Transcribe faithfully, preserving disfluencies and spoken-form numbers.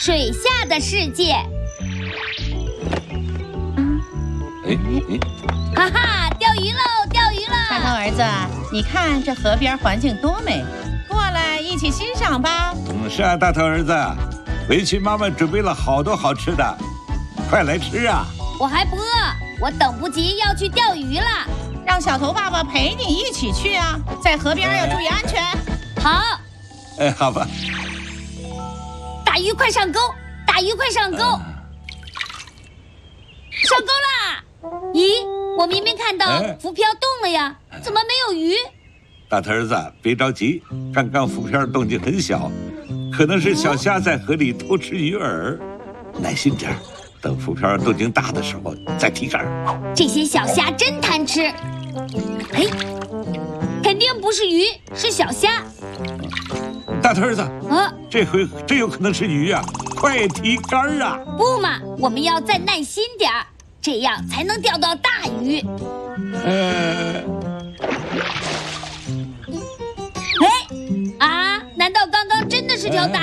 水下的世界。 哎哎， 哈哈，钓鱼喽，钓鱼了！ 大头儿子，你看这河边环境多美，过来一起欣赏吧。 嗯，是啊，大头儿子，回去妈妈准备了好多好吃的，快来吃啊！ 我还不饿，我等不及要去钓鱼了。 让小头爸爸陪你一起去啊，在河边要注意安全。 好。 哎，好吧。 大鱼快上钩！大鱼快上钩！ 啊、 上钩啦！咦，我明明看到浮漂动了呀， 哎、 怎么没有鱼？ 大头儿子，别着急，刚刚浮漂动静很小，可能是小虾在河里偷吃鱼饵，耐心点儿。等浮漂动静大的时候再提竿。 这些小虾真贪吃，嘿，肯定不是鱼，是小虾。 大头儿子， 啊， 这回真有可能是鱼啊！快提竿啊！ 不嘛，我们要再耐心点儿，这样才能钓到大鱼。 呃， 哎，啊，难道刚刚真的是条大鱼？